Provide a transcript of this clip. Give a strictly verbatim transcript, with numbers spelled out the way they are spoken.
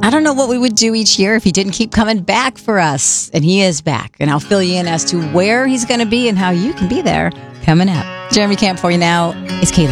I don't know what we would do each year if he didn't keep coming back for us. And he is back. And I'll fill you in as to where he's going to be and how you can be there coming up. Jeremy Camp for you now. It's Kaylee.